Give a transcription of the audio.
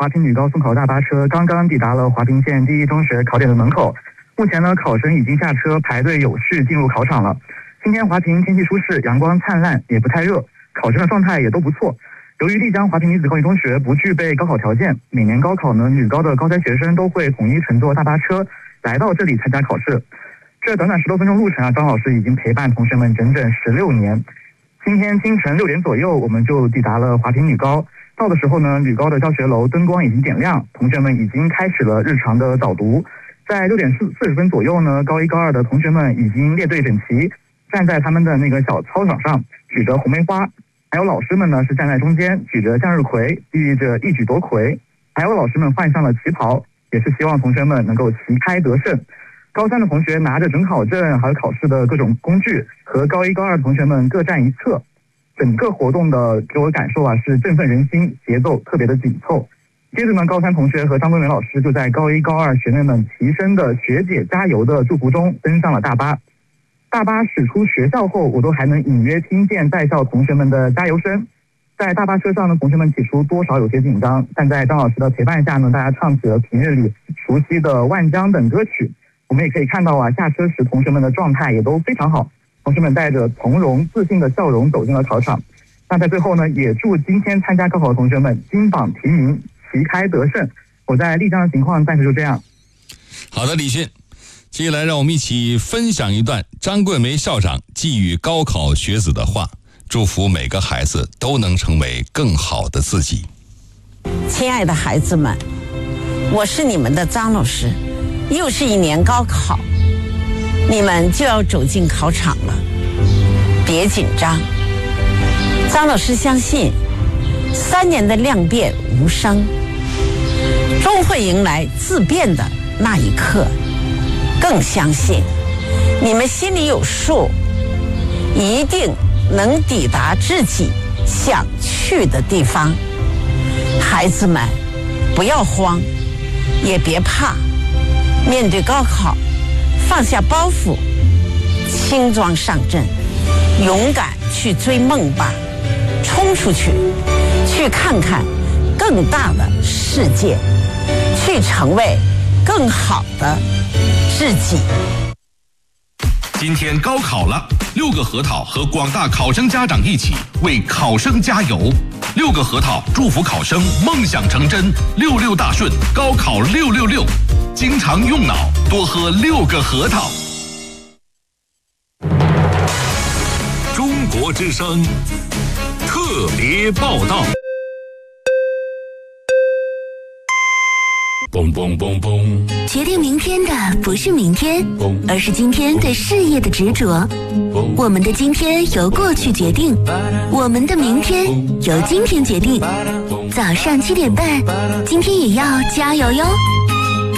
华坪女高送考大巴车刚刚抵达了华坪县第一中学考点的门口。目前呢，考生已经下车排队有序进入考场了。今天华坪天气舒适，阳光灿烂，也不太热，考生的状态也都不错。由于丽江华坪女子高级中学不具备高考条件，每年高考呢，女高的高三学生都会统一乘坐大巴车来到这里参加考试。这短短10多分钟路程啊，张老师已经陪伴同学们整整16年。今天清晨6点左右，我们就抵达了华坪女高。到的时候呢，女高的教学楼灯光已经点亮，同学们已经开始了日常的早读。在6点40分左右呢，高1高2的同学们已经列队整齐，站在他们的那个小操场上，举着红梅花。还有老师们呢是站在中间，举着向日葵，寓意着一举夺魁。还有老师们换上了旗袍，也是希望同学们能够旗开得胜。高3的同学拿着准考证还有考试的各种工具，和高1高2的同学们各站一侧。整个活动的给我感受啊是振奋人心，节奏特别的紧凑。接着呢，高3同学和张东元老师就在高1高2学妹们齐声的学姐加油的祝福中登上了大巴。大巴驶出学校后，我都还能隐约听见在校同学们的加油声。在大巴车上呢，同学们起初多少有些紧张，但在张老师的陪伴下呢，大家唱起了平日里熟悉的《万江》等歌曲。我们也可以看到啊，下车时同学们的状态也都非常好。同学们带着从容自信的笑容走进了考场。那在最后呢，也祝今天参加高考的同学们金榜题名，旗开得胜。我在丽江的情况暂时就这样。 好的，李迅，接下来让我们一起分享一段张桂梅校长寄予高考学子的话，祝福每个孩子都能成为更好的自己。 亲爱的孩子们，我是你们的张老师，又是一年高考，你们就要走进考场了，别紧张。张老师相信3年的量变无声，终会迎来质变的那一刻。更相信你们心里有数，一定能抵达自己想去的地方。孩子们，不要慌，也别怕，面对高考，放下包袱，轻装上阵，勇敢去追梦吧，冲出去，去看看更大的世界，去成为更好的自己。 今天高考了，6个核桃和广大考生家长一起为考生加油。6个核桃祝福考生梦想成真，66大顺，高考666。经常用脑，多喝6个核桃。 中国之声特别报道。嘣嘣嘣嘣！ 决定明天的不是明天，而是今天对事业的执着。我们的今天由过去决定，我们的明天由今天决定。早上7点半，今天也要加油哟！